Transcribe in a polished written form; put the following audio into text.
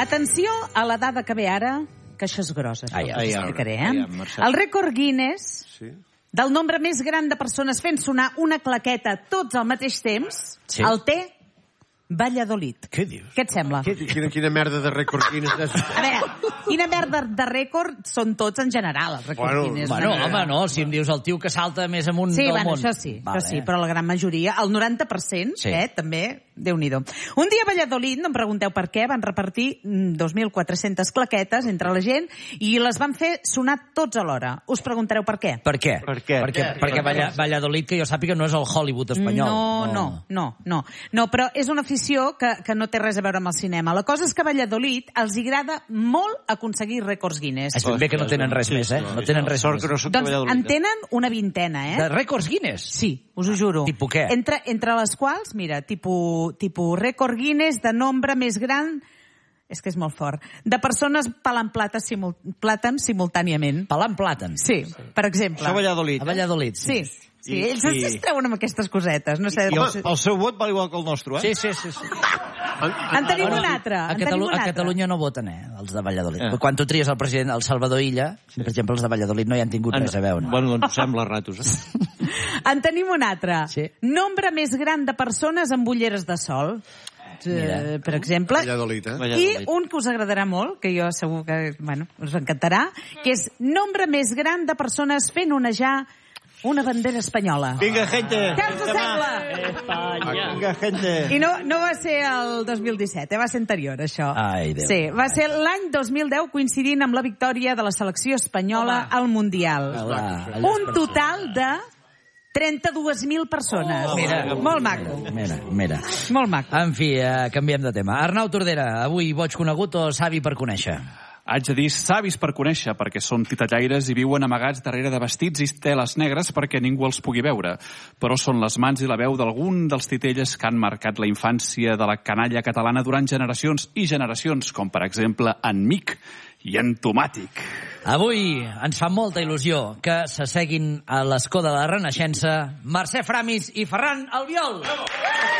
Atenció a la dada que ve ara, que això és grossa. Explicaré, El rècord Guinness del nombre més gran de persones fent sonar una claqueta tots al mateix temps, el té Valladolid. Què dius? Què et sembla? Quina merda de rècord Guinness és? A veure, quina merda de rècord són tots en general, els rècords Guinness. Bueno, home, no, si em dius el tio que salta més amunt del món. Això sí, però la gran majoria, el 90%, també, Déu-n'hi-do. Un dia a Valladolid, no em pregunteu per què, van repartir 2.400 claquetes entre la gent i les van fer sonar tots alhora. Us preguntareu per què? Per què? Perquè Valladolid, que jo sàpiga, no és el Hollywood espanyol. No, però és una afició que no té res a veure amb el cinema. La cosa és que a Valladolid els agrada molt aconseguir rècords Guinness. És ben bé que no tenen res més, No tenen res més. Doncs en tenen una vintena, De rècords Guinness? Sí, us ho juro. Tipus què? Entre les quals, mira, tipus rècord Guinness de nombre més gran, és que és molt fort, de persones pelant plàtans simultàniament. Pelant plàtans? Sí, per exemple. Això a Valladolid. A Valladolid, sí. Sí, ells es treuen amb aquestes cosetes. No sé, I el seu vot val igual que el nostre, Sí. En tenim un altre. A Catalunya no voten, els de Valladolid. Quan tu tries el president, el Salvador Illa, per exemple, els de Valladolid no hi han tingut res a veure. Bueno, doncs sembla ratos, En tenim un altre. Nombre més gran de persones amb ulleres de sol. Per exemple. Valladolid, I un que us agradarà molt, que jo segur que us encantarà, que és nombre més gran de persones fent onejar una bandera espanyola. Vinga, gente! Què us sembla? Espanya! Vinga, gente! I no va ser el 2017, va ser anterior, això. Ai, Déu. Sí, va ser l'any 2010, coincidint amb la victòria de la selecció espanyola al Mundial. Un total de 32.000 persones. Mira. Molt maco. Mira. Molt maco. En fi, canviem de tema. Arnau Tordera, avui boig conegut o savi per conèixer? Haig de dir savis per conèixer, perquè són titellaires i viuen amagats darrere de vestits i teles negres perquè ningú els pugui veure. Però són les mans i la veu d'algun dels titelles que han marcat la infància de la canalla catalana durant generacions i generacions, com per exemple en Mic i en Tomàtic. Avui ens fa molta il·lusió que s'asseguin a l'escó de la Renaixença Mercè Framis i Ferran Albiol.